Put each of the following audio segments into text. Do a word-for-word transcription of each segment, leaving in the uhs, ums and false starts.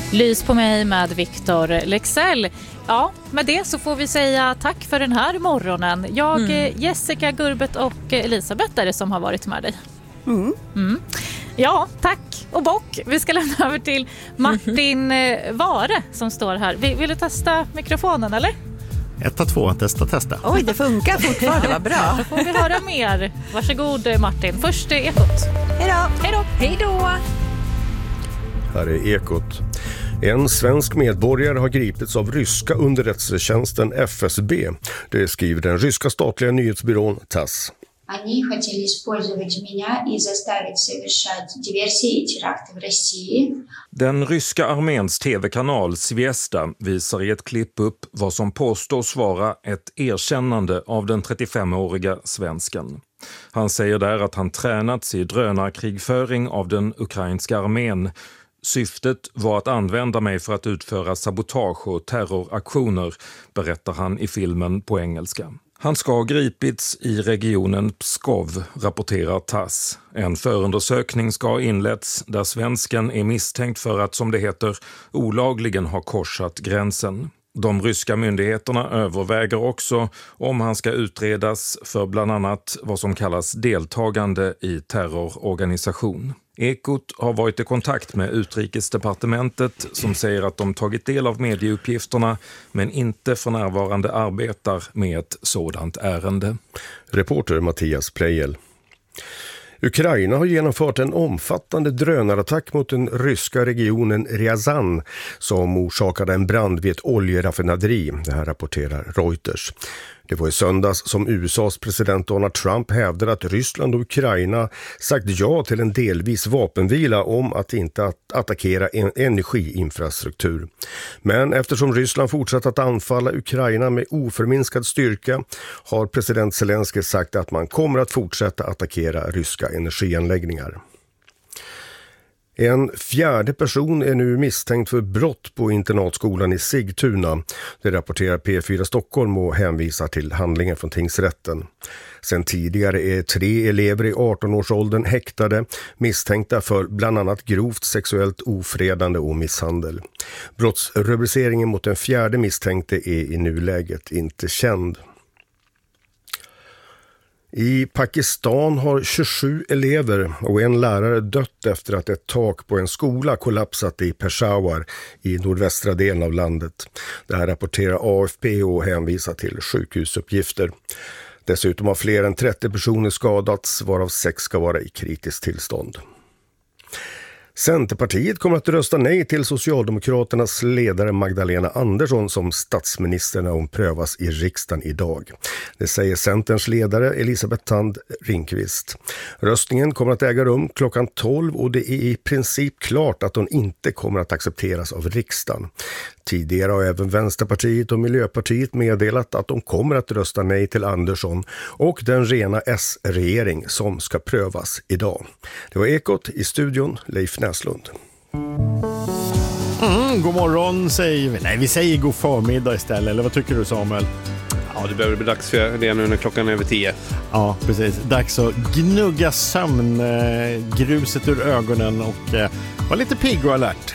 Lys på mig med Victor Lexell. Ja, med det så får vi säga tack för den här morgonen. Jag, mm. Jessica, Gurbet och Elisabeth är det som har varit med dig. Mm. Mm. Ja, tack och bock. Vi ska lämna över till Martin Vare som står här. Vill du testa mikrofonen eller? Etta, två, testa, testa. Oj, det funkar fortfarande, vad bra. Då får vi höra mer. Varsågod Martin. Först är Ekot. Hej då. Hej då. Hej då. Här är Ekot. En svensk medborgare har gripits av ryska underrättelsetjänsten F S B. Det skriver den ryska statliga nyhetsbyrån Tass. Они хотели использовать меня и заставить совершать диверсии и теракты в России. Den ryska arméns tv-kanal Zvezda visar i ett klipp upp vad som påstås vara ett erkännande av den trettiofemåriga svensken. Han säger där att han tränats i drönarkrigföring av den ukrainska armén. Syftet var att använda mig för att utföra sabotage och terroraktioner, berättar han i filmen på engelska. Han ska ha gripits i regionen Pskov, rapporterar Tass. En förundersökning ska ha inletts där svensken är misstänkt för att, som det heter, olagligen ha korsat gränsen. De ryska myndigheterna överväger också om han ska utredas för bland annat vad som kallas deltagande i terrororganisation. Ekot har varit i kontakt med Utrikesdepartementet som säger att de tagit del av medieuppgifterna men inte för närvarande arbetar med ett sådant ärende. Reporter Mattias Plejel. Ukraina har genomfört en omfattande drönarattack mot den ryska regionen Ryazan som orsakade en brand vid ett oljeraffinaderi. Det här rapporterar Reuters. Det var i söndags som U S A:s president Donald Trump hävdade att Ryssland och Ukraina sagt ja till en delvis vapenvila om att inte att attackera en energiinfrastruktur. Men eftersom Ryssland fortsatt att anfalla Ukraina med oförminskad styrka har president Zelensky sagt att man kommer att fortsätta attackera ryska energianläggningar. En fjärde person är nu misstänkt för brott på internatskolan i Sigtuna. Det rapporterar P fyra Stockholm och hänvisar till handlingar från tingsrätten. Sen tidigare är tre elever i arton-årsåldern häktade, misstänkta för bland annat grovt sexuellt ofredande och misshandel. Brottsrubriceringen mot den fjärde misstänkte är i nuläget inte känd. I Pakistan har tjugosju elever och en lärare dött efter att ett tak på en skola kollapsat i Peshawar i nordvästra delen av landet. Det här rapporterar A F P och hänvisar till sjukhusuppgifter. Dessutom har fler än trettio personer skadats, varav sex ska vara i kritiskt tillstånd. Centerpartiet kommer att rösta nej till Socialdemokraternas ledare Magdalena Andersson som statsminister när hon prövas i riksdagen idag. Det säger Centerns ledare Elisabeth Thand Ringqvist. Röstningen kommer att äga rum klockan tolv och det är i princip klart att hon inte kommer att accepteras av riksdagen. Tidigare har även Vänsterpartiet och Miljöpartiet meddelat att de kommer att rösta nej till Andersson och den rena S-regering som ska prövas idag. Det var Ekot, i studion Leif Näslund. Mm, god morgon säger vi. Nej, vi säger god förmiddag istället. Eller vad tycker du, Samuel? Ja, det behöver bli dags för det nu när klockan är över tio. Ja, precis. Dags att gnugga sömn, eh, gruset ur ögonen och eh, vara lite pigg och alert.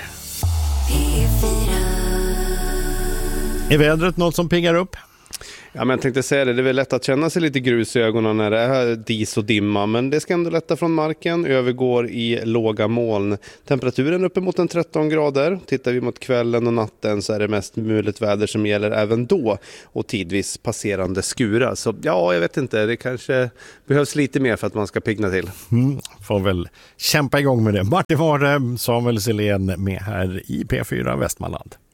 Är vädret något som piggar upp? Ja, men jag tänkte säga det, det är väl lätt att känna sig lite grus i ögonen när det är dis och dimma, men det ska ändå lätta från marken, övergår i låga moln. Temperaturen uppe mot en tretton grader. Tittar vi mot kvällen och natten så är det mest mulet väder som gäller även då och tidvis passerande skurar. Så ja, jag vet inte, det kanske behövs lite mer för att man ska pigna till. Mm, får väl kämpa igång med det. Martin Vare, Samuel Selén med här i P fyra Västmanland.